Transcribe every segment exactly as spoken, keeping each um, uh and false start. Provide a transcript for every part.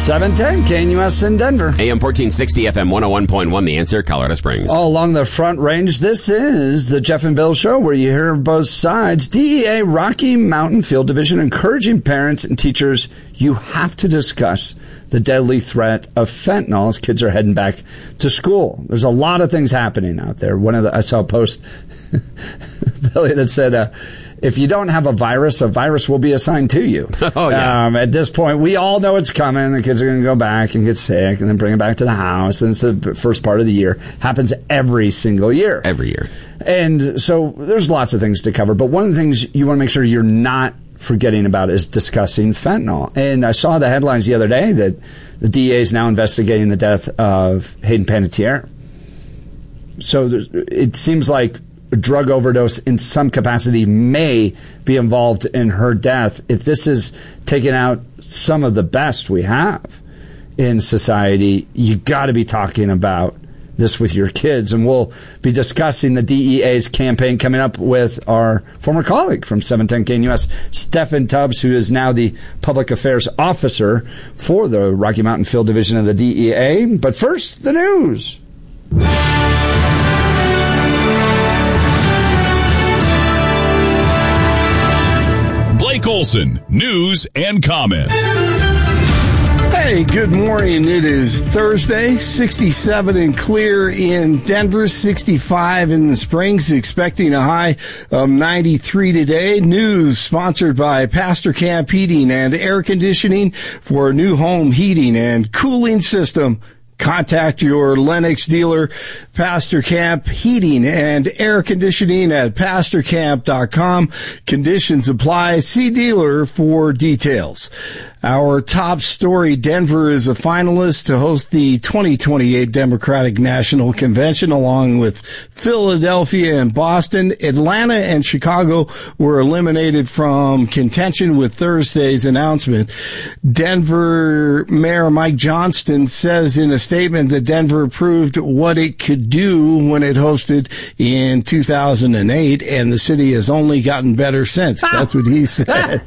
seven ten K N U S in Denver. A M fourteen sixty, F M one oh one point one, The Answer, Colorado Springs. All along the Front Range, this is the Jeff and Bill Show, where you hear both sides. D E A Rocky Mountain Field Division encouraging parents and teachers, you have to discuss the deadly threat of fentanyl as kids are heading back to school. There's a lot of things happening out there. One of the, I saw a post, Billy, that said, uh, if you don't have a virus, a virus will be assigned to you. Oh, yeah. Um, at this point, we all know it's coming. The kids are going to go back and get sick and then bring it back to the house. And it's the first part of the year. Happens every single year. Every year. And so there's lots of things to cover. But one of the things you want to make sure you're not forgetting about is discussing fentanyl. And I saw the headlines the other day that the D E A is now investigating the death of Hayden Panettiere. So it seems like a drug overdose in some capacity may be involved in her death. If this is taking out some of the best we have in society, you got to be talking about this with your kids. And we'll be discussing the D E A's campaign coming up with our former colleague from seven ten K N U S, Stephen Tubbs, who is now the public affairs officer for the Rocky Mountain Field Division of the D E A. But first, the news. Blake Olson, news and comment. Hey, good morning. It is Thursday, sixty-seven and clear in Denver, sixty-five in the Springs, expecting a high of ninety-three today. News sponsored by Pastor Camp Heating and Air Conditioning for a new home heating and cooling system. Contact your Lennox dealer, Pastor Camp Heating and Air Conditioning at pastor camp dot com. Conditions apply. See dealer for details. Our top story, Denver is a finalist to host the twenty twenty-eight Democratic National Convention along with Philadelphia and Boston. Atlanta and Chicago were eliminated from contention with Thursday's announcement. Denver Mayor Mike Johnston says in a statement that Denver proved what it could do when it hosted in two thousand eight, and the city has only gotten better since. That's what he said.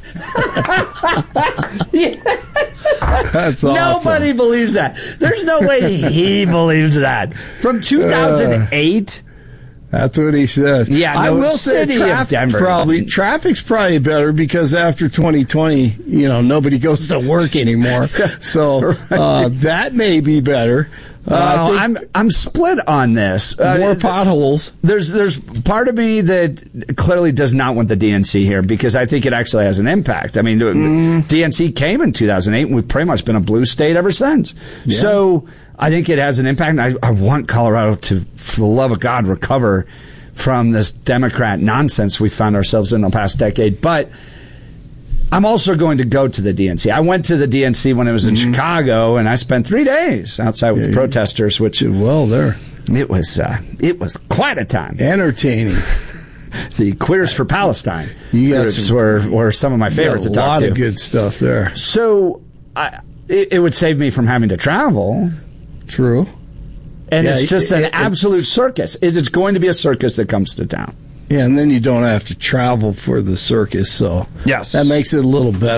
That's awesome. Nobody believes that. There's no way he believes that. From two thousand eight? Uh, that's what he says. Yeah, no, I will say city traffic of Denver. Probably, traffic's probably better because after twenty twenty, you know, nobody goes to work anymore. So uh, that may be better. Uh, oh, I'm I'm split on this. Uh, more potholes. There's there's part of me that clearly does not want the D N C here because I think it actually has an impact. I mean, mm. D N C came in two thousand eight, and we've pretty much been a blue state ever since. Yeah. So I think it has an impact. I, I want Colorado to, for the love of God, recover from this Democrat nonsense we found ourselves in the past decade. But I'm also going to go to the D N C. I went to the D N C when it was in mm-hmm. Chicago, and I spent three days outside with yeah, the protesters, which did well there. It was uh, it was quite a time. Entertaining. The Queers for Palestine groups were, were some of my favorites to talk to. A lot of good stuff there. So I, it, it would save me from having to travel. True. And yeah, it's just it, an it, absolute circus. Is it's going to be a circus that comes to town. Yeah, and then you don't have to travel for the circus, so yes, that makes it a little better.